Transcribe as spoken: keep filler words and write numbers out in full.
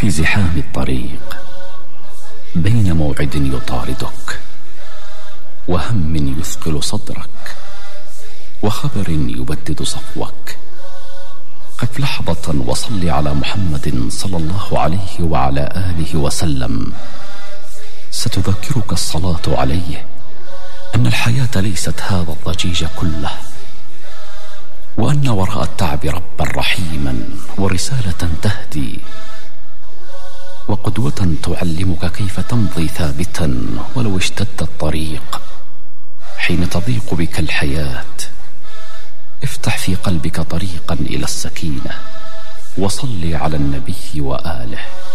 في زحام الطريق بين موعد يطاردك وهم يثقل صدرك وخبر يبدد صفوك، قف لحظة وصل على محمد صلى الله عليه وعلى آله وسلم، ستذكرك الصلاة عليه أن الحياة ليست هذا الضجيج كله، وأن وراء التعب ربا رحيما ورسالة تهدي وقدوة تعلمك كيف تمضي ثابتا ولو اشتد الطريق. حين تضيق بك الحياة افتح في قلبك طريقا إلى السكينة وصل على النبي وآله.